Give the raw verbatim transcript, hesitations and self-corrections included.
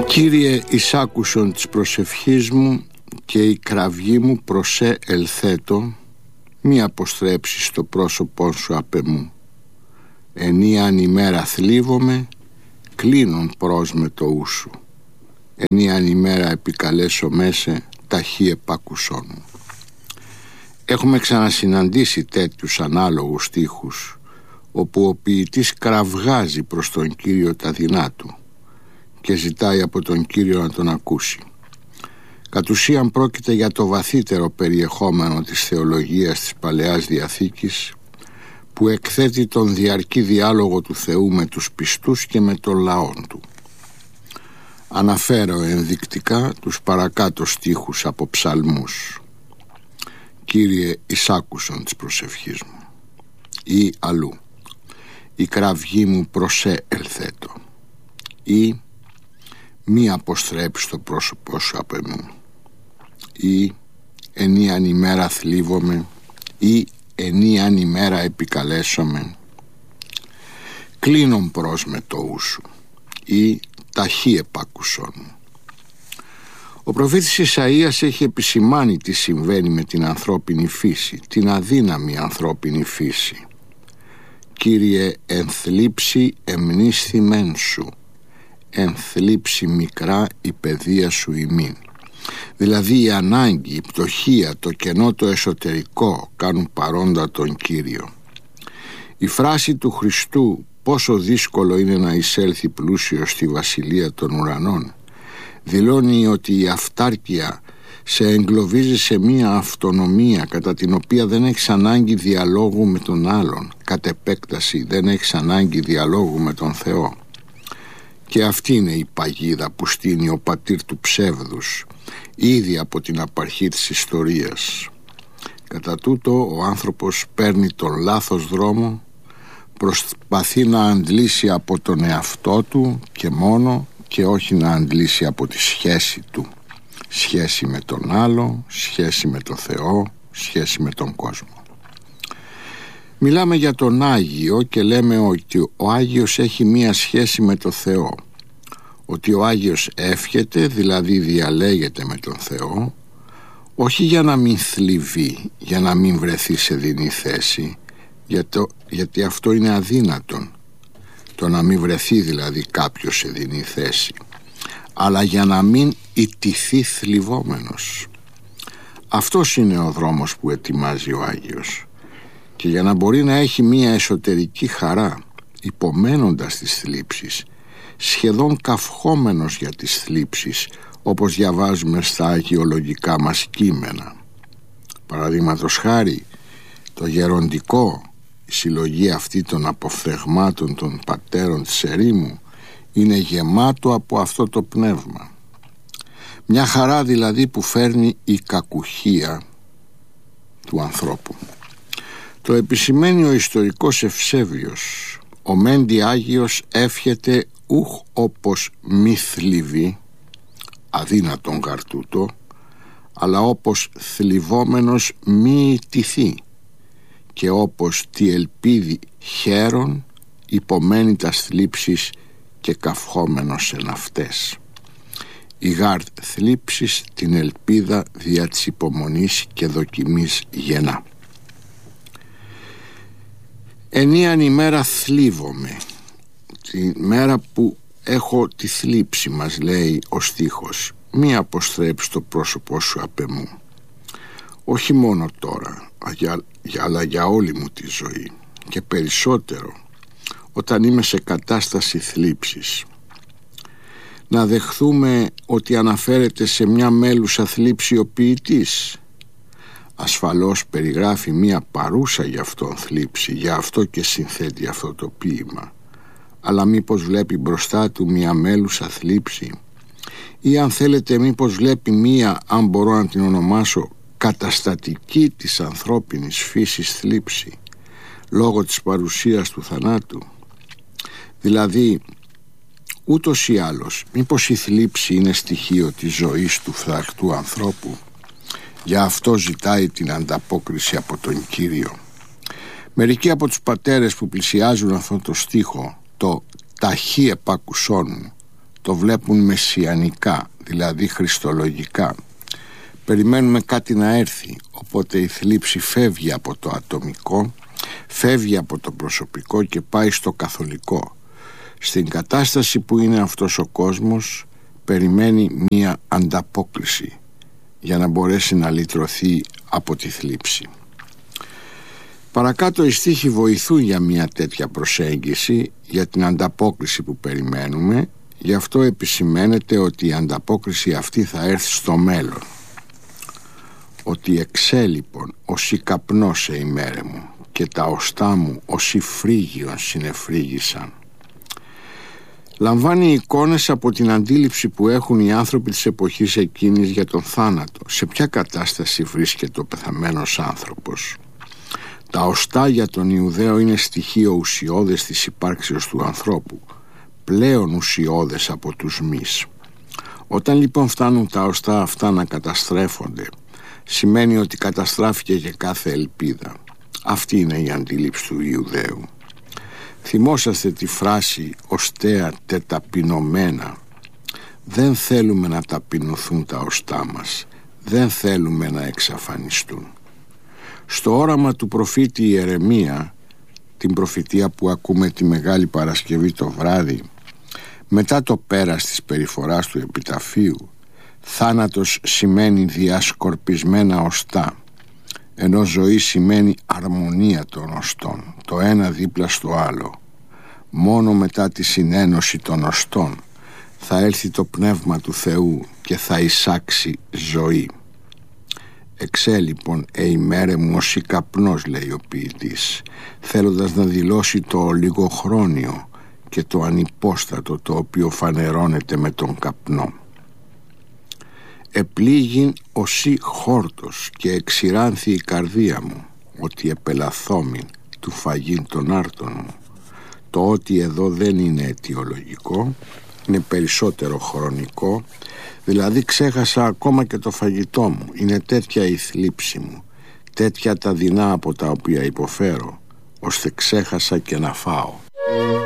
Κύριε εισάκουσον της προσευχής μου και η κραυγή μου προσέ ελθέτω, μη αποστρέψεις στο πρόσωπό σου απ' εμού. Ενίαν ημέρα θλίβομαι, κλείνον προς με το ου σου. Ενίαν ημέρα επικαλέσω μέσε, ταχύ επάκουσόν μου. Έχουμε ξανασυναντήσει τέτοιους ανάλογους στίχους, όπου ο ποιητής κραυγάζει προς τον Κύριο τα δεινά του και ζητάει από τον Κύριο να τον ακούσει. Κατ' ουσίαν πρόκειται για το βαθύτερο περιεχόμενο της θεολογίας της Παλαιάς Διαθήκης, που εκθέτει τον διαρκή διάλογο του Θεού με τους πιστούς και με τον λαό του. Αναφέρω ενδεικτικά τους παρακάτω στίχους από ψαλμούς. Κύριε εισάκουσον της προσευχής μου, ή αλλού, η κραυγή μου προσέ ελθέτω, ή μη αποστρέψει το πρόσωπό σου απ' εμού, ή ενίαν ημέρα θλίβομαι, ή ενίαν ημέρα επικαλέσομαι, κλείνον προς με το ου σου, ή ταχύ επάκουσόν μου. Ο προφήτης Ισαΐας έχει επισημάνει τι συμβαίνει με την ανθρώπινη φύση, την αδύναμη ανθρώπινη φύση. Κύριε, ενθλίψη εμνίσθημεν σου, ενθλίψη μικρά η παιδεία σου ημίν. Δηλαδή η ανάγκη, η πτωχία, το κενό το εσωτερικό κάνουν παρόντα τον Κύριο. Η φράση του Χριστού «Πόσο δύσκολο είναι να εισέλθει πλούσιος στη βασιλεία των ουρανών» δηλώνει ότι η αυτάρκεια σε εγκλωβίζει σε μία αυτονομία κατά την οποία δεν έχεις ανάγκη διαλόγου με τον άλλον, κατ' επέκταση δεν έχεις ανάγκη διαλόγου με τον Θεό. Και αυτή είναι η παγίδα που στείνει ο πατήρ του ψεύδους ήδη από την απαρχή της ιστορίας. Κατά τούτο ο άνθρωπος παίρνει τον λάθος δρόμο, προσπαθεί να αντλήσει από τον εαυτό του και μόνο, και όχι να αντλήσει από τη σχέση του, σχέση με τον άλλο, σχέση με τον Θεό, σχέση με τον κόσμο. Μιλάμε για τον Άγιο και λέμε ότι ο Άγιος έχει μία σχέση με τον Θεό, ότι ο Άγιος εύχεται, δηλαδή διαλέγεται με τον Θεό, όχι για να μην θλιβεί, για να μην βρεθεί σε δεινή θέση, γιατί, γιατί αυτό είναι αδύνατον, το να μην βρεθεί δηλαδή κάποιος σε δεινή θέση, αλλά για να μην ιτηθεί θλιβόμενος. Αυτός είναι ο δρόμος που ετοιμάζει ο Άγιος, και για να μπορεί να έχει μία εσωτερική χαρά υπομένοντας τις θλίψεις, σχεδόν καυχόμενος για τις θλίψεις, όπως διαβάζουμε στα αγιολογικά μας κείμενα. Παραδείγματος χάρη, το γεροντικό, η συλλογή αυτή των αποφθεγμάτων των πατέρων της ερήμου, είναι γεμάτο από αυτό το πνεύμα. Μια χαρά δηλαδή που φέρνει η κακουχία του ανθρώπου. Το επισημαίνει ο ιστορικός Ευσέβιος. Ο Μέντι Άγιος εύχεται ούχ όπως μη θλιβεί, αδύνατον γαρτούτο, αλλά όπως θλιβόμενος μη ιτηθεί, και όπως τη ελπίδη χαίρον υπομένει τα θλίψεις και καυχόμενος εν αυτές. Η γάρ θλίψεις την ελπίδα δια της υπομονής και δοκιμής γεννά. Ενίαν ημέρα θλίβομαι, τη μέρα που έχω τη θλίψη, μας λέει ο στίχος, μη αποστρέψει το πρόσωπό σου απ' εμού. Όχι μόνο τώρα, αλλά για όλη μου τη ζωή, και περισσότερο όταν είμαι σε κατάσταση θλίψης. Να δεχθούμε ότι αναφέρεται σε μια μέλουσα θλίψη ο ποιητής. Ασφαλώς περιγράφει μια παρούσα για αυτόν θλίψη, για αυτό και συνθέτει αυτό το ποίημα. Αλλά μήπως βλέπει μπροστά του μια μέλουσα θλίψη, ή αν θέλετε μήπως βλέπει μια, αν μπορώ να την ονομάσω, καταστατική της ανθρώπινης φύσης θλίψη, λόγω της παρουσίας του θανάτου. Δηλαδή, ούτως ή άλλως, μήπως η θλίψη είναι στοιχείο της ζωής του φθαρκτού ανθρώπου. Για αυτό ζητάει την ανταπόκριση από τον Κύριο. Μερικοί από τους πατέρες που πλησιάζουν αυτό το στίχο, το «ταχύ επάκουσόν μου», το βλέπουν μεσιανικά, δηλαδή χριστολογικά. Περιμένουμε κάτι να έρθει, οπότε η θλίψη φεύγει από το ατομικό, φεύγει από το προσωπικό και πάει στο καθολικό. Στην κατάσταση που είναι αυτός ο κόσμος περιμένει μία ανταπόκριση για να μπορέσει να λυτρωθεί από τη θλίψη. Παρακάτω οι στίχοι βοηθούν για μια τέτοια προσέγγιση, για την ανταπόκριση που περιμένουμε. Γι' αυτό επισημαίνεται ότι η ανταπόκριση αυτή θα έρθει στο μέλλον. Ότι εξέλιπον όσοι καπνός η μέρε μου και τα οστά μου όσοι φρύγιον συνεφρύγησαν. Λαμβάνει εικόνες από την αντίληψη που έχουν οι άνθρωποι της εποχής εκείνης για τον θάνατο. Σε ποια κατάσταση βρίσκεται ο πεθαμένος άνθρωπος. Τα οστά για τον Ιουδαίο είναι στοιχείο ουσιώδες της υπάρξεως του ανθρώπου, πλέον ουσιώδες από τους μυς. Όταν λοιπόν φτάνουν τα οστά αυτά να καταστρέφονται, σημαίνει ότι καταστράφηκε και κάθε ελπίδα. Αυτή είναι η αντίληψη του Ιουδαίου. Θυμόσαστε τη φράση «οστέα τεταπεινωμένα». Δεν θέλουμε να ταπεινωθούν τα οστά μας, δεν θέλουμε να εξαφανιστούν. Στο όραμα του προφήτη Ιερεμία, την προφητεία που ακούμε τη Μεγάλη Παρασκευή το βράδυ, μετά το πέρας της περιφοράς του επιταφείου, θάνατος σημαίνει διασκορπισμένα οστά, ενώ ζωή σημαίνει αρμονία των οστών, το ένα δίπλα στο άλλο. Μόνο μετά τη συνένωση των οστών θα έλθει το Πνεύμα του Θεού και θα εισάξει ζωή. «Εξέ λοιπόν ε ημέρε μου ως καπνός», λέει ο ποιητής, θέλοντας να δηλώσει το ολιγοχρόνιο και το ανυπόστατο το οποίο φανερώνεται με τον καπνό. «Επλήγην οσί χόρτος και εξηράνθη η καρδία μου, ότι επελαθόμην του φαγήν των άρτων μου». Το ότι εδώ δεν είναι αιτιολογικό, είναι περισσότερο χρονικό, δηλαδή ξέχασα ακόμα και το φαγητό μου. Είναι τέτοια η θλίψη μου, τέτοια τα δεινά από τα οποία υποφέρω, ώστε ξέχασα και να φάω.